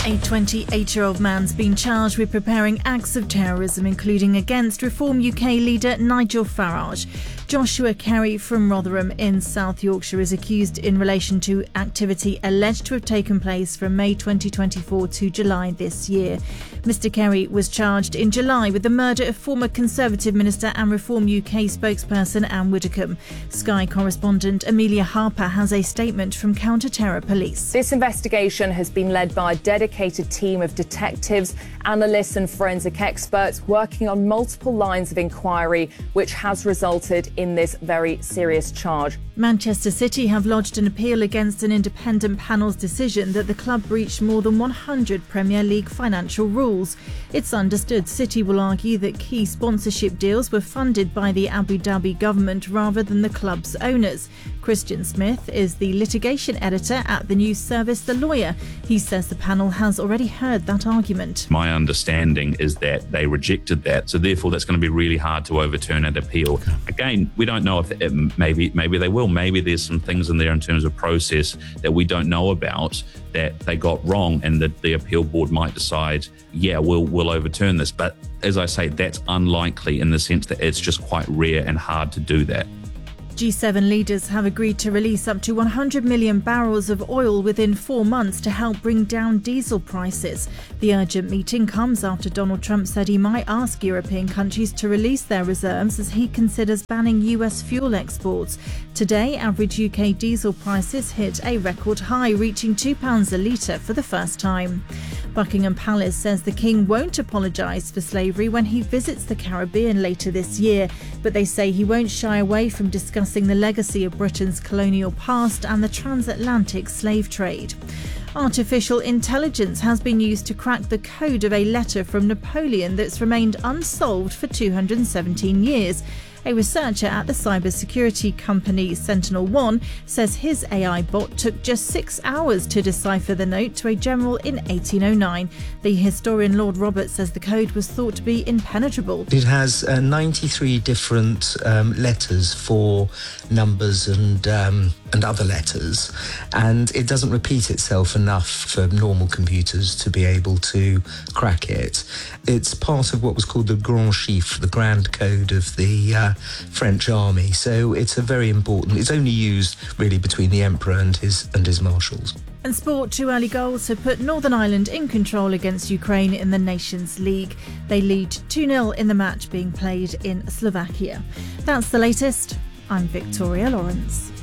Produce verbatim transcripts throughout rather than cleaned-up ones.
A twenty-eight-year-old man's been charged with preparing acts of terrorism, including against Reform U K leader Nigel Farage. Joshua Carey from Rotherham in South Yorkshire is accused in relation to activity alleged to have taken place from May twenty twenty-four to July this year. Mister Carey was charged in July with the murder of former Conservative Minister and Reform U K spokesperson Anne Widdecombe. Sky correspondent Amelia Harper has a statement from Counter-Terror Police. This investigation has been led by a dedicated team of detectives, analysts and forensic experts working on multiple lines of inquiry, which has resulted in this very serious charge. Manchester City have lodged an appeal against an independent panel's decision that the club breached more than one hundred Premier League financial rules. It's understood City will argue that key sponsorship deals were funded by the Abu Dhabi government rather than the club's owners. Christian Smith is the litigation editor at the news service The Lawyer. He says the panel has already heard that argument. My understanding is that they rejected that, so therefore that's going to be really hard to overturn at appeal. Again, we don't know if it, maybe maybe they will. Maybe there's some things in there in terms of process that we don't know about that they got wrong, and that the appeal board might decide, yeah, we'll we'll overturn this. But as I say, that's unlikely in the sense that it's just quite rare and hard to do that. G seven leaders have agreed to release up to one hundred million barrels of oil within four months to help bring down diesel prices. The urgent meeting comes after Donald Trump said he might ask European countries to release their reserves as he considers banning U S fuel exports. Today, average U K diesel prices hit a record high, reaching two pounds a litre for the first time. Buckingham Palace says the King won't apologise for slavery when he visits the Caribbean later this year, but they say he won't shy away from discussing the legacy of Britain's colonial past and the transatlantic slave trade. Artificial intelligence has been used to crack the code of a letter from Napoleon that's remained unsolved for two hundred seventeen years. A researcher at the cybersecurity company Sentinel One says his A I bot took just six hours to decipher the note to a general in eighteen oh nine. The historian Lord Roberts says the code was thought to be impenetrable. It has uh, ninety-three different um, letters for numbers and um, and other letters, and it doesn't repeat itself enough for normal computers to be able to crack it. It's part of what was called the Grand Chiffre, the grand code of the uh, French army, so it's a very important, it's only used really between the Emperor and his and his marshals. And sport, two early goals have put Northern Ireland in control against Ukraine in the Nations League. They lead two nil in the match being played in Slovakia. That's the latest. I'm Victoria Lawrence.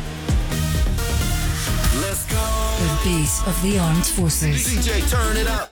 Let's go. The beat of the armed forces. D J, turn it up.